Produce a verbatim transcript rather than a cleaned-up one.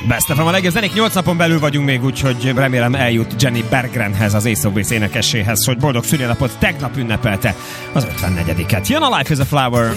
Best of a legjobb zenék, nyolc napon belül vagyunk még, úgyhogy remélem eljut Jenny Berggrenhez, az Ace of Base énekeséhez, hogy boldog szülinapot tegnap ünnepelte az ötvennegyediket. Jön a Life is a Flower!